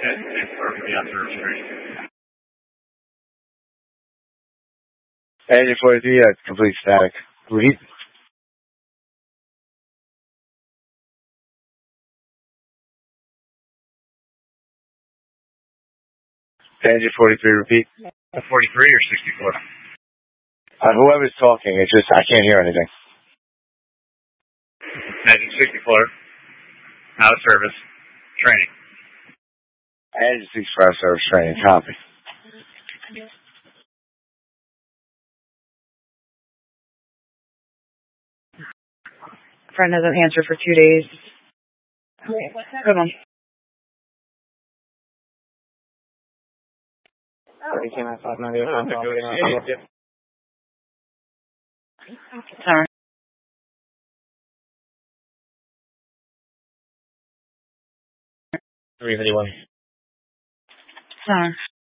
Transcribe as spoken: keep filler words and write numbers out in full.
perfectly observed training. Engine forty-three, yeah, complete static. Repeat. Engine forty-three, repeat. forty-three or sixty-four? Uh, whoever's talking, it's just, I can't hear anything. Engine sixty-four, out of service, training. Engine sixty-four, service training, copy. Friend hasn't answered for two days. Good one. He came at five ninety. Sorry. three fifty-one. Sorry.